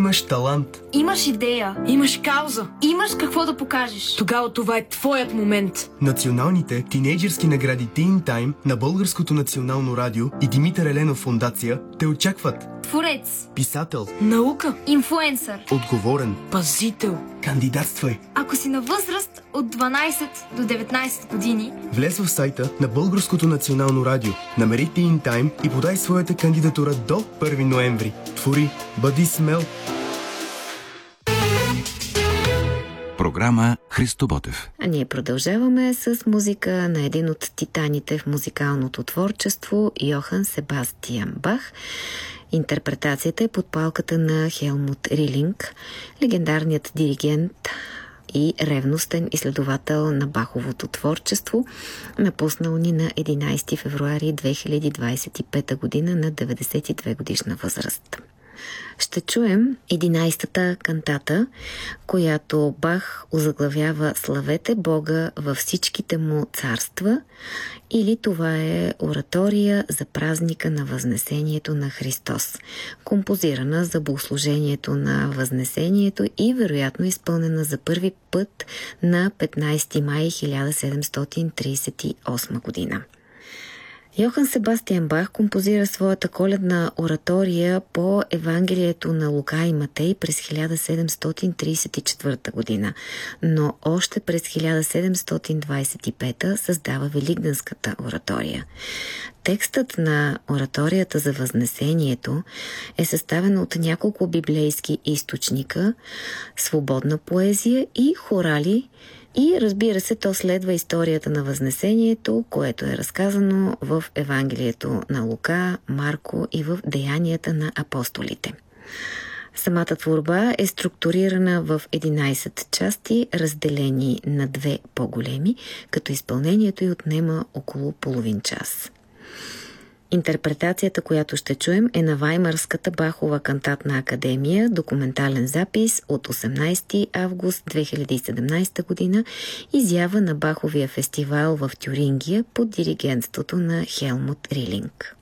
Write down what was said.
Имаш талант. Имаш идея. Имаш кауза. Имаш какво да покажеш. Тогава това е твоят момент. Националните тинейджърски награди Teen Time на Българското национално радио и Димитър Еленов фондация те очакват. Творец. Писател. Наука. Инфлуенсър. Отговорен. Пазител. Кандидатствай. Ако си на възраст от 12 до 19 години, влез в сайта на Българското национално радио, намери Teen Time и подай своята кандидатура до 1 ноември. Твори, бъди смел. Програма Христо Ботев. А ние продължаваме с музика на един от титаните в музикалното творчество, Йохан Себастиан Бах. Интерпретацията е под палката на Хелмут Рилинг, легендарният диригент и ревностен изследовател на Баховото творчество, напуснал ни на 11 февруари 2025 година на 92 годишна възраст. Ще чуем 11-та кантата, която Бах озаглавява "Славете Бога във всичките му царства", или това е оратория за празника на Възнесението на Христос, композирана за богослужението на Възнесението и вероятно изпълнена за първи път на 15 май 1738 година. Йохан Себастиан Бах композира своята коледна оратория по Евангелието на Лука и Матей през 1734 година, но още през 1725 създава Великденската оратория. Текстът на ораторията за Възнесението е съставен от няколко библейски източника, свободна поезия и хорали, и разбира се, то следва историята на Възнесението, което е разказано в Евангелието на Лука, Марко и в Деянията на апостолите. Самата творба е структурирана в 11 части, разделени на 2 по-големи, като изпълнението й отнема около половин час. Интерпретацията, която ще чуем, е на Ваймарската Бахова кантатна академия, документален запис от 18 август 2017 година, изява на Баховия фестивал в Тюрингия под диригентството на Хелмут Рилинг.